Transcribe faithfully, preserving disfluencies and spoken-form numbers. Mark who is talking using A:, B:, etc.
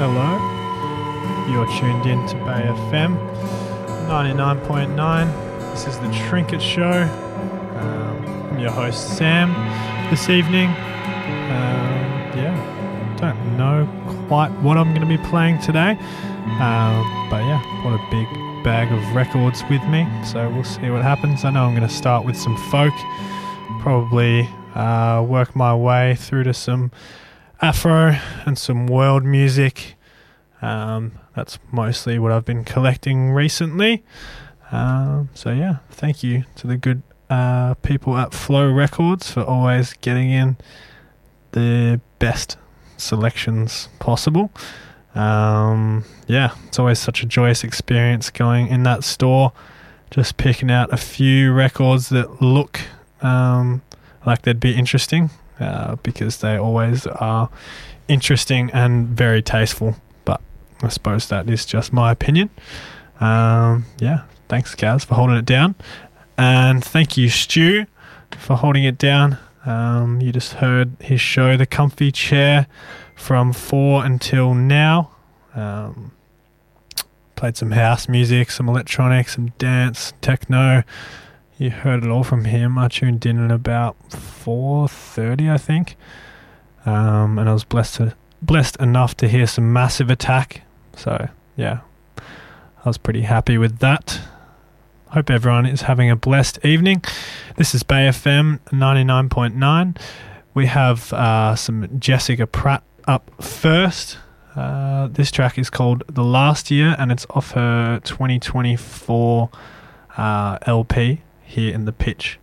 A: Hello, you're tuned in to Bay F M ninety-nine point nine. This is the Trinket Show. Um, I'm your host Sam this evening. Um, yeah, don't know quite what I'm going to be playing today, um, but yeah, what a big bag of records with me, so we'll see what happens. I know I'm going to start with some folk, probably uh, work my way through to some Afro and some world music. Um, that's mostly what I've been collecting recently. Um, so yeah, thank you to the good uh, people at Flow Records for always getting in the best selections possible. Um, yeah, it's always such a joyous experience going in that store, just picking out a few records that look um, like they'd be interesting. Uh, because they always are interesting and very tasteful, but I suppose that is just my opinion. Um, yeah, thanks Kaz for holding it down, and thank you Stu for holding it down. Um, you just heard his show The Comfy Chair from four until now. Um, played some house music, some electronic, some dance, techno. You heard it all from him. I tuned in at about four thirty, I think. Um, and I was blessed to, blessed enough to hear some Massive Attack. So, yeah, I was pretty happy with that. Hope everyone is having a blessed evening. This is Bay F M ninety-nine point nine. We have uh, some Jessica Pratt up first. Uh, this track is called The Last Year, and it's off her twenty twenty-four uh, L P. Here in the Pitch.